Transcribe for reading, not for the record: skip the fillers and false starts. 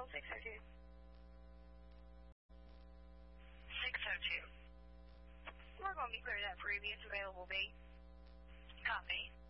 Hold 602. 602. We're going to be cleared up previous available B. Copy.